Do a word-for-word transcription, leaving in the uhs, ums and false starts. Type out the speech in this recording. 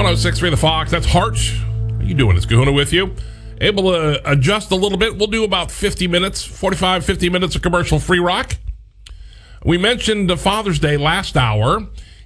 one oh six point three The Fox. That's Hart. How you doing? It's Kahuna with you. Able to adjust a little bit. We'll do about fifty minutes, forty-five, fifty minutes of commercial-free rock. We mentioned Father's Day last hour.